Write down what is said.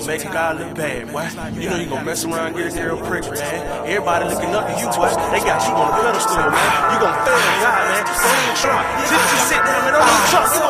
making God look bad, boy. You know you gonna mess around and get a girl pregnant, man. Everybody looking up to you, boy. They got you on the pedestal, man. You gonna fail God, man. Don't even try. Just sit down, man. Don't even try.